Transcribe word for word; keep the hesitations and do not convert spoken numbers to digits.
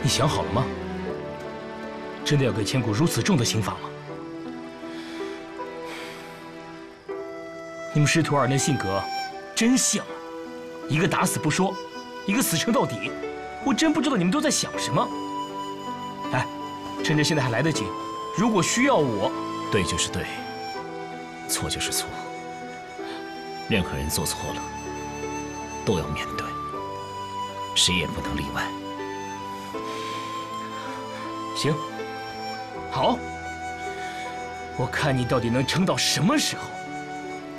你想好了吗？真的要给千古如此重的刑罚吗？你们师徒二人性格真像啊，一个打死不说，一个死撑到底。我真不知道你们都在想什么。哎，趁着现在还来得及，如果需要我， 对就是对，错就是错。任何人做错了，都要面对，谁也不能例外。 行，好，我看你到底能撑到什么时候。